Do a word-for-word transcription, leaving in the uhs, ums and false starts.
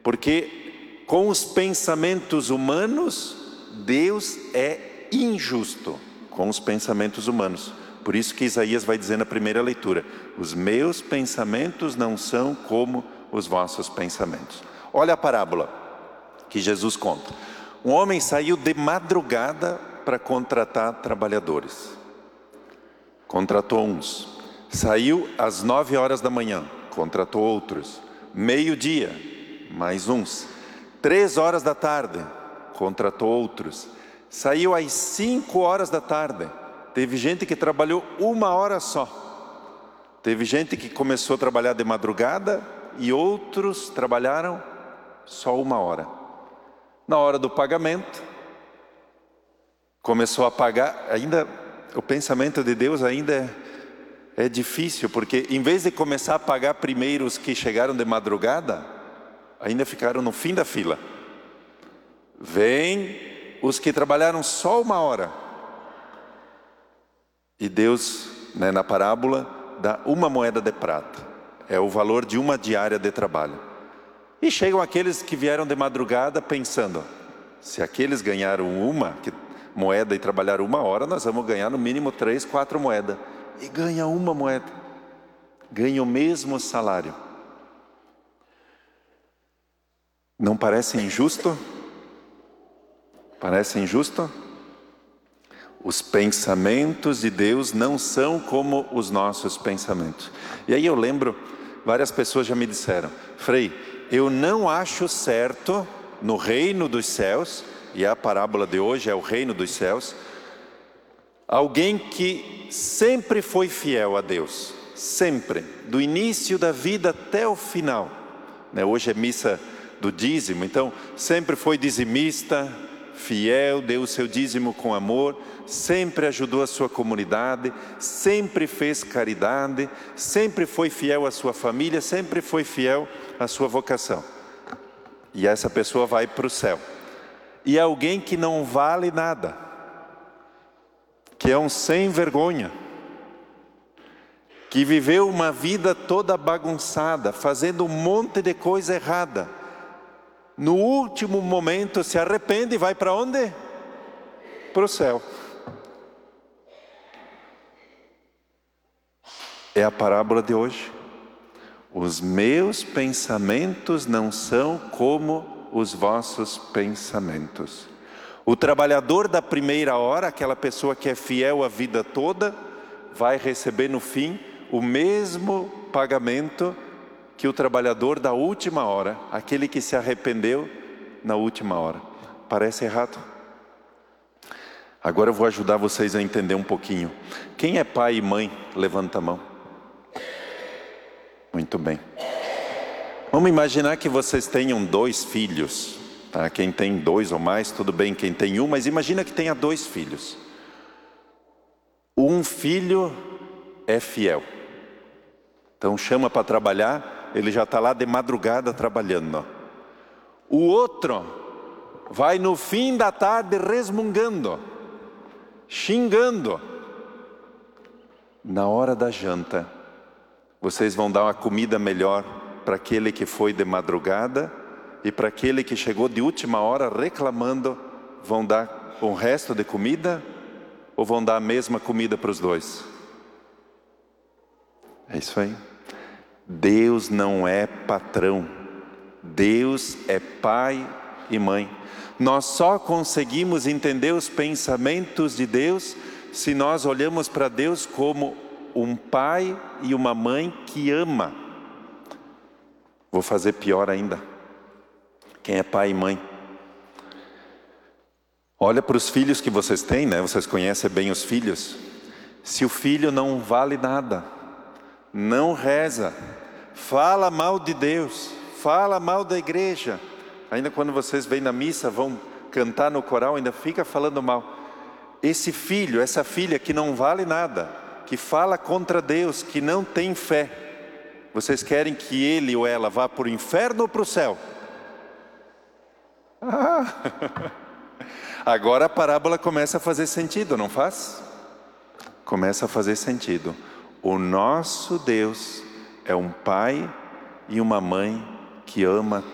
Porque com os pensamentos humanos, Deus é injusto com os pensamentos humanos. Por isso que Isaías vai dizer na primeira leitura: os meus pensamentos não são como os vossos pensamentos. Olha a parábola que Jesus conta. Um homem saiu de madrugada para contratar trabalhadores. Contratou uns. Saiu às nove horas da manhã, contratou outros. Meio-dia, mais uns. Três horas da tarde, contratou outros. Saiu às cinco horas da tarde. Teve gente que trabalhou uma hora só. Teve gente que começou a trabalhar de madrugada e outros trabalharam só uma hora. Na hora do pagamento, começou a pagar. Ainda o pensamento de Deus ainda é, é difícil, porque em vez de começar a pagar primeiro os que chegaram de madrugada, ainda ficaram no fim da fila. Vem os que trabalharam só uma hora. E Deus, né, na parábola, dá uma moeda de prata. É o valor de uma diária de trabalho. E chegam aqueles que vieram de madrugada pensando: se aqueles ganharam uma moeda e trabalharam uma hora, nós vamos ganhar no mínimo três, quatro moedas. E ganha uma moeda. Ganha o mesmo salário. Não parece injusto? Parece injusto? Os pensamentos de Deus não são como os nossos pensamentos. E aí eu lembro, várias pessoas já me disseram: Frei, eu não acho certo no reino dos céus, e a parábola de hoje é o reino dos céus, alguém que sempre foi fiel a Deus, sempre, do início da vida até o final. Né? Hoje é missa do dízimo, então sempre foi dizimista, fiel, deu o seu dízimo com amor, sempre ajudou a sua comunidade, sempre fez caridade, sempre foi fiel à sua família, sempre foi fiel à sua vocação. E essa pessoa vai para o céu. E alguém que não vale nada, que é um sem vergonha, que viveu uma vida toda bagunçada, fazendo um monte de coisa errada, no último momento se arrepende e vai para onde? Para o céu. É a parábola de hoje. Os meus pensamentos não são como os vossos pensamentos. O trabalhador da primeira hora, aquela pessoa que é fiel a vida toda, vai receber no fim o mesmo pagamento que o trabalhador da última hora, aquele que se arrependeu na última hora. Parece errado? Agora eu vou ajudar vocês a entender um pouquinho. Quem é pai e mãe? Levanta a mão. Muito bem. Vamos imaginar que vocês tenham dois filhos. Tá? Quem tem dois ou mais, tudo bem. Quem tem um, mas imagina que tenha dois filhos. Um filho é fiel. Então chama para trabalhar. Ele já está lá de madrugada trabalhando. O outro vai no fim da tarde resmungando, xingando. Na hora da janta, vocês vão dar uma comida melhor para aquele que foi de madrugada e para aquele que chegou de última hora reclamando. Vão dar o resto de comida ou vão dar a mesma comida para os dois? É isso aí. Deus não é patrão. Deus é pai e mãe. Nós só conseguimos entender os pensamentos de Deus se nós olhamos para Deus como um pai e uma mãe que ama. Vou fazer pior ainda. Quem é pai e mãe? Olha para os filhos que vocês têm, né? Vocês conhecem bem os filhos. Se o filho não vale nada, não reza, fala mal de Deus, fala mal da igreja, ainda quando vocês vêm na missa, vão cantar no coral, ainda fica falando mal. Esse filho, essa filha que não vale nada, que fala contra Deus, que não tem fé, vocês querem que ele ou ela vá para o inferno ou para o céu? Ah. Agora a parábola começa a fazer sentido, não faz? Começa a fazer sentido. O nosso Deus é um pai e uma mãe que ama